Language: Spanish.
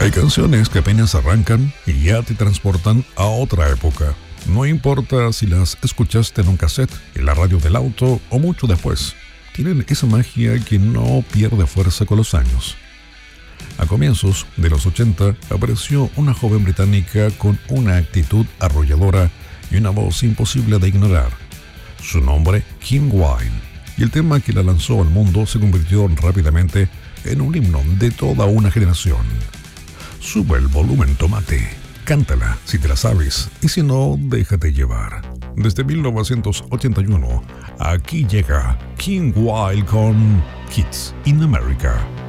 Hay canciones que apenas arrancan y ya te transportan a otra época. No importa si las escuchaste en un cassette, en la radio del auto o mucho después. Tienen esa magia que no pierde fuerza con los años. A comienzos de los 80 apareció una joven británica con una actitud arrolladora y una voz imposible de ignorar. Su nombre, Kim Wilde, y el tema que la lanzó al mundo se convirtió rápidamente en un himno de toda una generación. Sube el volumen, tomate. Cántala si te la sabes y si no, déjate llevar. Desde 1981, aquí llega Kim Wilde con Kids in America.